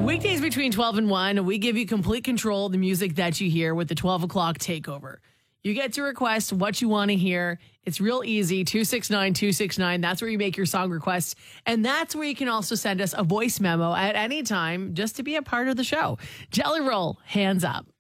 Weekdays between 12 and 1, we give you complete control of the music that you hear with the 12 o'clock takeover. You get to request what you want to hear. It's real easy. 269-269. That's where you make your song requests. And that's where you can also send us a voice memo at any time just to be a part of the show. Jelly Roll, hands up.